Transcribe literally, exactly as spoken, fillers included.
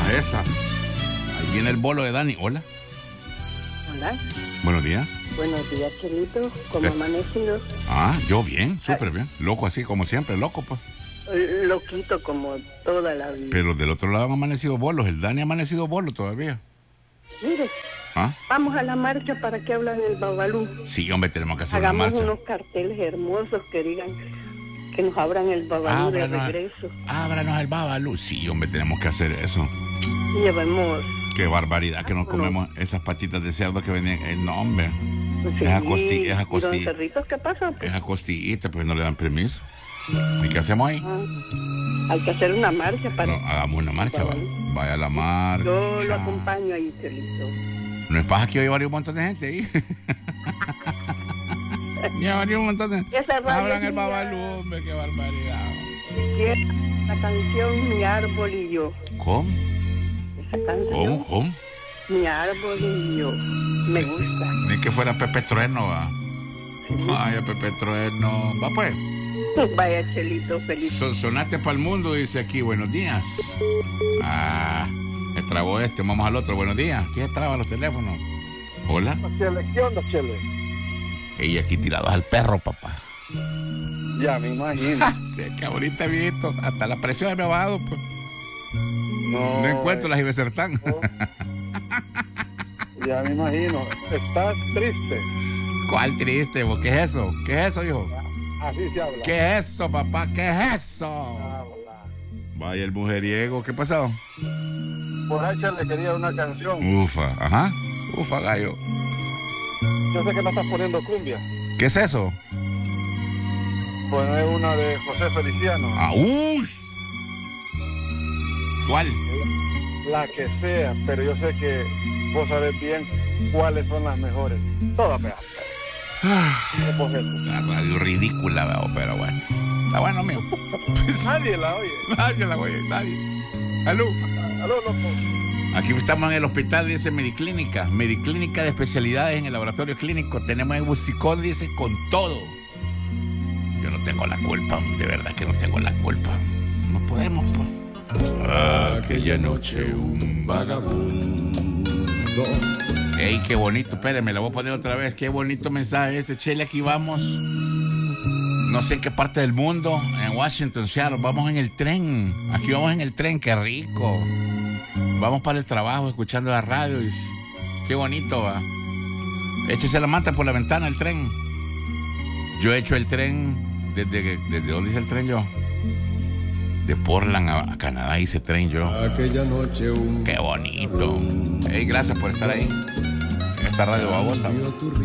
Esa. Ahí viene el bolo de Dani. Hola. Hola. Buenos días. Buenos días, Chelito. ¿Cómo ¿Qué? amanecido? Ah, yo bien, súper bien. Loco así, como siempre, loco, pues. Loquito como toda la vida. Pero del otro lado han amanecido bolos. El Dani ha amanecido bolo todavía. Mire, ¿Ah? vamos a la marcha para que hablan el Babalú. Sí, hombre, tenemos que hacer Hagamos una marcha. unos carteles hermosos que digan que nos abran el Babalú de Ábranos, regreso. ábranos el Babalú. Sí, hombre, tenemos que hacer eso. Y llevemos... Qué barbaridad que nos comemos esas patitas de cerdo que venden. Eh, no, hombre. Sí, Es a costi- es a ¿y costi- don Cerritos qué pasa? Pues, Es a costillita, pues no le dan permiso. ¿Y qué hacemos ahí? ah, hay que hacer una marcha para... No, hagamos una marcha, va. Vaya a la marcha. Yo lo acompaño ahí, Chelito. No es paja que hoy varios un montón de gente ahí. Ya varios un montón de gente. Esa radio Hablan es el mía. Babalú, hombre, qué barbaridad. Quiero la canción Mi Árbol y Yo. ¿Cómo? Esa canción, ¿Cómo? ¿Cómo? Mi Árbol y Yo. Me gusta. Ni que fuera Pepe Trueno, va. Ay, Pepe Trueno. Va pues. Vaya, Chelito, feliz. So- sonaste para el mundo, dice aquí. Buenos días. Ah, me trabó este. Vamos al otro. Buenos días. ¿Quién traba los teléfonos? Hola. Chele, ¿qué onda, Chele? Y aquí tirados al perro, papá. Ya, me imagino. Sí, que ahorita, viejito, hasta la presión me ha bajado, pues. No, No encuentro las Ibesertán. no. Ya me imagino. Estás triste. ¿Cuál triste, vos? ¿Qué es eso? ¿Qué es eso, hijo? Así se habla. ¿Qué es eso, papá? ¿Qué es eso? Habla. Vaya el mujeriego, ¿qué pasó? Por ahí Chele quería una canción. Ufa, ajá. Ufa, gallo. Yo sé que no estás poniendo cumbia. ¿Qué es eso? Pues es una de José Feliciano. Ah, uy. ¿Cuál? La que sea, pero yo sé que vos sabés bien cuáles son las mejores. Todas, vea. La radio ridícula, veo, pero bueno. Está bueno, mío. Nadie la oye. Nadie la oye, nadie. Aló. Aló, loco. Aquí estamos en el hospital, dice Mediclínica. Mediclínica de especialidades en el laboratorio clínico. Tenemos en Busicón, dice, con todo. Yo no tengo la culpa, de verdad que no tengo la culpa. No podemos, pues. Aquella noche un vagabundo. Ey, qué bonito, espérenme, la voy a poner otra vez. Qué bonito mensaje este, Chele, aquí vamos. No sé en qué parte del mundo, en Washington, Seattle. Vamos en el tren. Aquí vamos en el tren, qué rico. Vamos para el trabajo, escuchando la radio. Y... qué bonito, va. Échese la manta por la ventana del tren. Yo he hecho el tren, ¿desde, desde dónde hice el tren yo? De Portland a, a Canadá hice tren yo. Aquella noche un Qué bonito. Ey, gracias por estar ahí. En esta radio babosa. vio tu